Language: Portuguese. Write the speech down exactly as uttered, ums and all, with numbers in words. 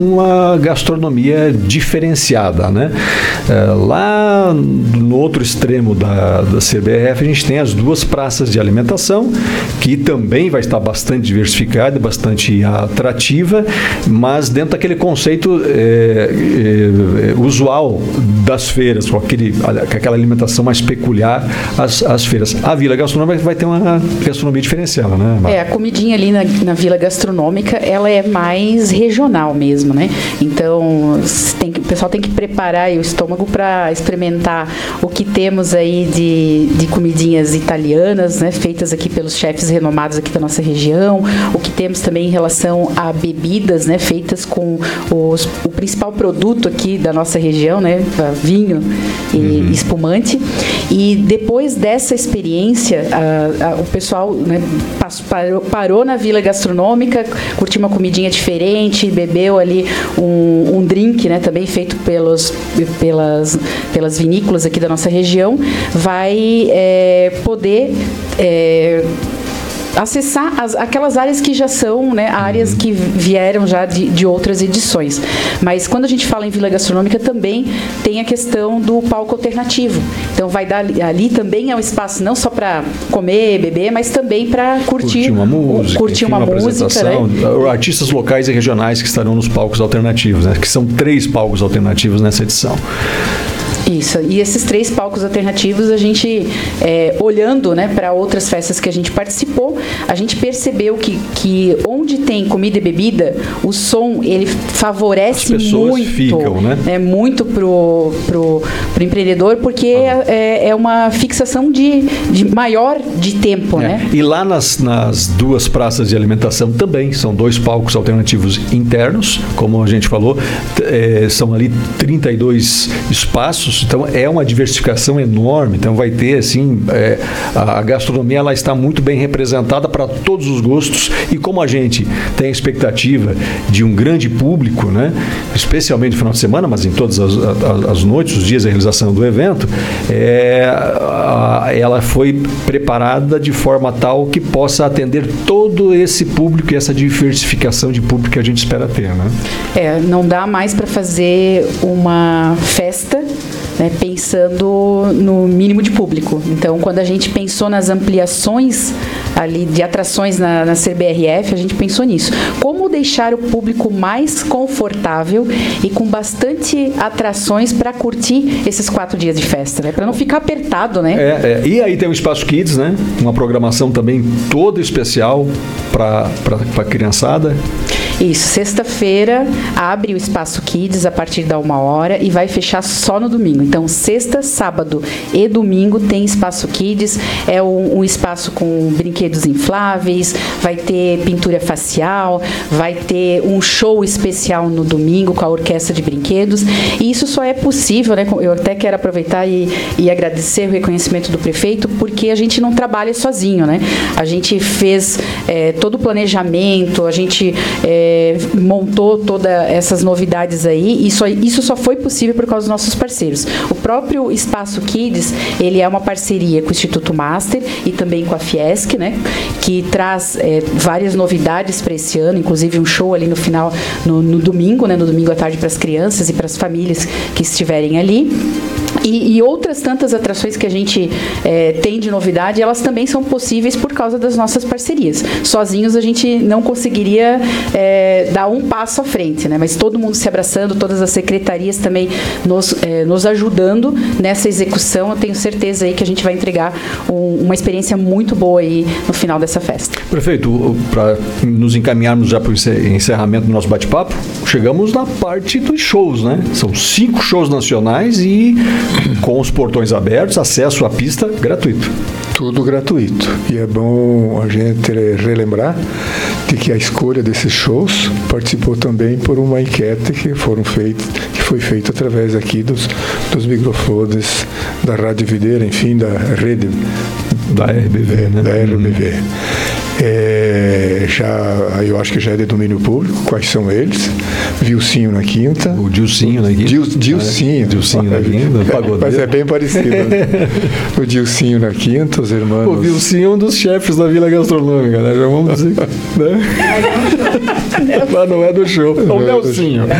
uma gastronomia diferenciada, né? É, lá no outro extremo da, da C B R F, a gente tem as duas praças de alimentação, que também vai estar bastante diversificada, bastante atrativa, mas dentro daquele conceito é, é, usual das feiras, com, aquele, com aquela alimentação mais peculiar às, às feiras. A Vila Gastronômica vai ter uma gastronomia diferenciada, né, Marta? É, a comidinha ali na, na Vila Gastronômica, ela é mais regional mesmo, né? Então, tem que, o pessoal tem que preparar aí o estômago para experimentar o que temos aí de, de comidinhas italianas, né? Feitas aqui pelos chefes renomados aqui da nossa região, o que temos também em relação a bebidas, né? Feitas com os, o principal produto aqui da nossa região, né? Vinho e uhum. espumante. E depois dessa experiência, a, a, o pessoal, né, parou, parou na Vila Gastronômica, curtiu uma comidinha diferente, bebeu ali um, um drink, né, também feito pelos, pelas, pelas vinícolas aqui da nossa região, vai é, poder é, acessar as, aquelas áreas que já são, né, áreas que vieram já de, de outras edições. Mas quando a gente fala em Vila Gastronômica, também tem a questão do palco alternativo. Então, vai dar ali, ali também é um espaço não só para comer, beber, mas também para curtir, curtir uma música, curtir enfim, uma, uma música, né? Artistas locais e regionais que estarão nos palcos alternativos, né? Que são três palcos alternativos nessa edição. Isso, e esses três palcos alternativos, a gente, é, olhando, né, para outras festas que a gente participou, a gente percebeu que, que onde tem comida e bebida, o som, ele favorece As pessoas muito, ficam, né? É, muito pro, pro, pro empreendedor, porque ah. é, é uma fixação de, de maior de tempo, é. né? E lá nas, nas duas praças de alimentação também, são dois palcos alternativos internos, como a gente falou, é, são ali trinta e dois espaços. Então, é uma diversificação enorme. Então, vai ter, assim, é, a gastronomia, ela está muito bem representada para todos os gostos. E como a gente tem a expectativa de um grande público, né, especialmente no final de semana, mas em todas as, as, as noites, os dias da realização do evento, é, a, ela foi preparada de forma tal que possa atender todo esse público e essa diversificação de público que a gente espera ter, né? É, não dá mais para fazer uma festa, né, pensando no mínimo de público. Então, quando a gente pensou nas ampliações ali de atrações na, na C B R F, a gente pensou nisso. Como deixar o público mais confortável e com bastante atrações para curtir esses quatro dias de festa, né? Para não ficar apertado, né? É, é. E aí tem o Espaço Kids, né? Uma programação também toda especial para a criançada. Isso, sexta-feira abre o Espaço Kids a partir da uma hora e vai fechar só no domingo. Então, sexta, sábado e domingo tem Espaço Kids. É um, um espaço com brinquedos infláveis, vai ter pintura facial, vai ter um show especial no domingo com a orquestra de brinquedos. E isso só é possível, né? Eu até quero aproveitar e, e agradecer o reconhecimento do prefeito, porque a gente não trabalha sozinho, né? A gente fez é, todo o planejamento, a gente é, montou todas essas novidades aí, e só, isso só foi possível por causa dos nossos parceiros. O próprio Espaço Kids, ele é uma parceria com o Instituto Master e também com a Fiesc, né, que traz é, várias novidades para esse ano, inclusive um show ali no final, no, no domingo, né, no domingo à tarde para as crianças e para as famílias que estiverem ali. E, e outras tantas atrações que a gente é, tem de novidade, elas também são possíveis por causa das nossas parcerias. Sozinhos a gente não conseguiria é, dar um passo à frente, né? Mas todo mundo se abraçando, todas as secretarias também nos, é, nos ajudando nessa execução. Eu tenho certeza aí que a gente vai entregar um, uma experiência muito boa aí no final dessa festa. Prefeito, para nos encaminharmos já para o encerramento do nosso bate-papo, chegamos na parte dos shows, né? São cinco shows nacionais e com os portões abertos, acesso à pista gratuito. Tudo gratuito. E é bom a gente relembrar de que a escolha desses shows participou também por uma enquete que, foram feitos, que foi feita através aqui dos, dos microfones da Rádio Videira, enfim, da rede da R B V, né? Da R B V. É, é, já, eu acho que já é de domínio público. Quais são eles? Vilcinho na quinta. O Dilcinho na quinta. Dil, Dilcinho. Ah, Dilcinho na quinta, pagodeiro. Mas é bem parecido. Né? O Dilcinho na quinta, os irmãos... O Vilcinho é um dos chefes da Vila Gastronômica, né? Já vamos dizer. Né? Mas não é do show. É o Nelsinho.